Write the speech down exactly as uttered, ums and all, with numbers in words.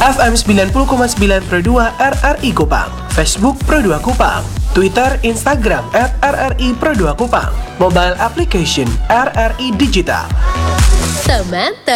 F M sembilan puluh koma sembilan Pro dua R R I Kupang, Facebook Pro dua Kupang, Twitter, Instagram at R R I Pro dua Kupang, mobile application R R I Digital. Teman